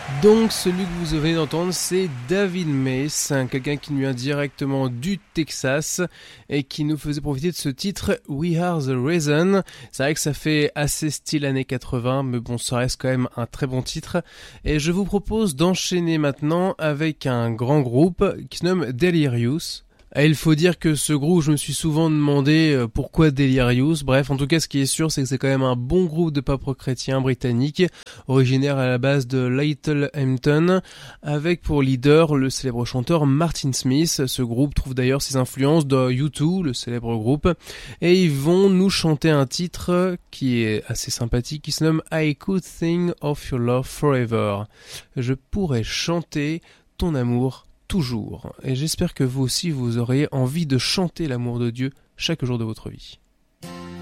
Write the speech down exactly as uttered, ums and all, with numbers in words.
Donc celui que vous venez d'entendre, c'est David Mace, un quelqu'un qui nous vient directement du Texas et qui nous faisait profiter de ce titre We Are The Reason. C'est vrai que ça fait assez style années quatre-vingts, mais bon, ça reste quand même un très bon titre. Et je vous propose d'enchaîner maintenant avec un grand groupe qui se nomme Delirious. Et il faut dire que ce groupe, je me suis souvent demandé euh, pourquoi Delirious. Bref, en tout cas, ce qui est sûr, c'est que c'est quand même un bon groupe de pop rock chrétien britannique, originaire à la base de Littlehampton, avec pour leader le célèbre chanteur Martin Smith. Ce groupe trouve d'ailleurs ses influences de U deux, le célèbre groupe, et ils vont nous chanter un titre qui est assez sympathique, qui se nomme I Could Think of Your Love Forever. Je pourrais chanter ton amour toujours. Et j'espère que vous aussi, vous auriez envie de chanter l'amour de Dieu chaque jour de votre vie.